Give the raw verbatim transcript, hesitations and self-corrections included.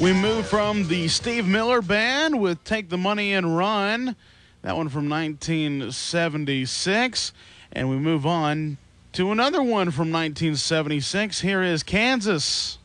We move from the Steve Miller Band with Take the Money and Run, that one from nineteen seventy-six. And we move on to another one from nineteen seventy-six. Here is Kansas.